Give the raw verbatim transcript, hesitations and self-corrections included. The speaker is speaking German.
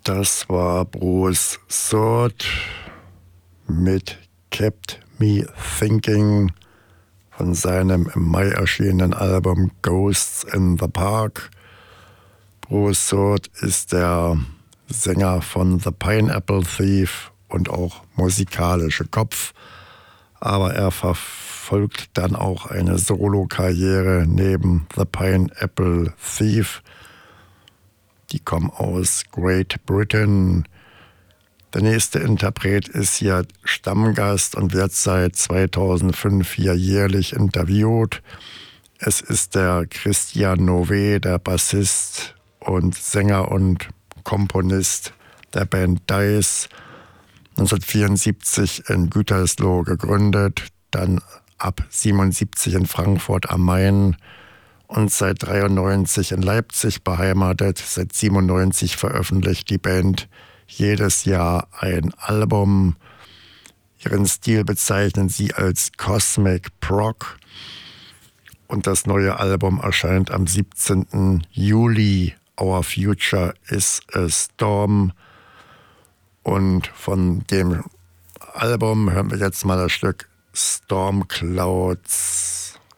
Das war Bruce Soord mit Kept Me Thinking von seinem im Mai erschienenen Album Ghosts in the Park. Bruce Soord ist der Sänger von The Pineapple Thief und auch musikalische Kopf, aber er verfolgt dann auch eine Solokarriere neben The Pineapple Thief. Die kommen aus Great Britain. Der nächste Interpret ist hier Stammgast und wird seit zweitausendfünf hier jährlich interviewt. Es ist der Christian Nové, der Bassist und Sänger und Komponist der Band Dice. neunzehnhundertvierundsiebzig in Gütersloh gegründet, dann ab siebenundsiebzig in Frankfurt am Main und seit dreiundneunzig in Leipzig beheimatet. Seit siebenundneunzig veröffentlicht die Band jedes Jahr ein Album. Ihren Stil bezeichnen sie als Cosmic Prog. Und das neue Album erscheint am siebzehnten Juli. Our Future is a Storm. Und von dem Album hören wir jetzt mal das Stück Storm Clouds.